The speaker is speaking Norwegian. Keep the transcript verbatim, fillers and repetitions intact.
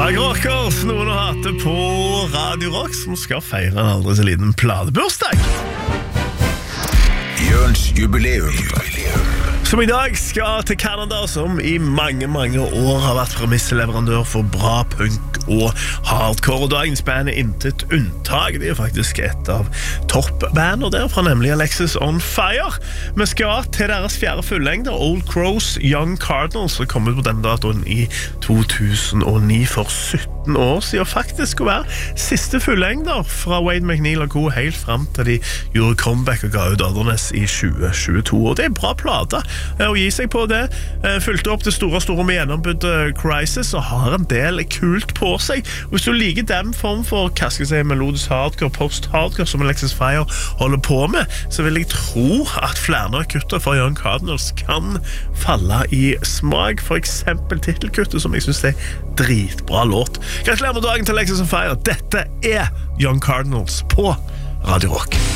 Punk Rockers, noen å hate på Radio Rock, som skal feire en aldri så liten pladebursdag. Jørns jubileum. Som i dag skal til Canada, som i mange, mange år har vært premissleverandør for bra punk og hardcore. Og dagens band er intet unntak. De er faktisk et av toppbandene derfra, nemlig Alexis on Fire. Vi skal til deres fjerde fullengde, Old Crows, Young Cardinals, som kom ut på denne datoen i to tusen og ni, for sytten år siden. Faktisk å være siste fullengder fra Wade McNeil og co. helt frem til de gjorde comeback og ga ut Otherness i tjue tjueto. Og det er bra plate å gi seg på det. Fylte opp det store store med gjennombud Crisis og har en del kult på seg. Og hvis du liker den form for hva skal jeg si, melodisk hardcore, post-hardcore som Alexis Fire holder på med, så vil jeg tro at flere kutter fra Young Cardinals kan falle i smak. For eksempel titelkuttet, som jeg synes er dritbra låt. Gratulerer med dagen til Alexis Fire. Dette er Young Cardinals på Radio Rock.